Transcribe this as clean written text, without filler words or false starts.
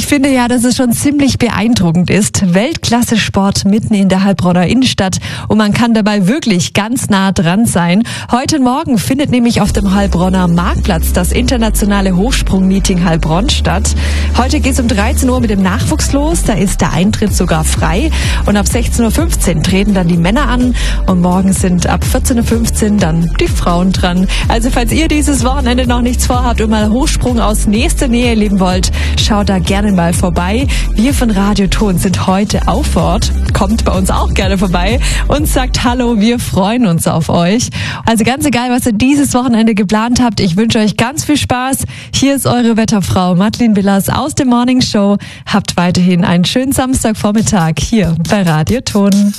ich finde ja, dass es schon ziemlich beeindruckend ist. Weltklasse-Sport mitten in der Heilbronner Innenstadt und man kann dabei wirklich ganz nah dran sein. Heute Morgen findet nämlich auf dem Heilbronner Marktplatz das internationale Hochsprung-Meeting Heilbronn statt. Heute geht es um 13 Uhr mit dem Nachwuchs los, da ist der Eintritt sogar frei und ab 16.15 Uhr treten dann die Männer an und morgen sind ab 14.15 Uhr dann die Frauen dran. Also falls ihr dieses Wochenende noch nichts vorhabt und mal Hochsprung aus nächster Nähe erleben wollt, schaut da gerne mal vorbei. Wir von Radio Ton sind heute auf Ort. Kommt bei uns auch gerne vorbei und sagt Hallo, wir freuen uns auf euch. Also ganz egal, was ihr dieses Wochenende geplant habt, ich wünsche euch ganz viel Spaß. Hier ist eure Wetterfrau Madeleine Billers aus der Morning Show. Habt weiterhin einen schönen Samstagvormittag hier bei Radio Ton.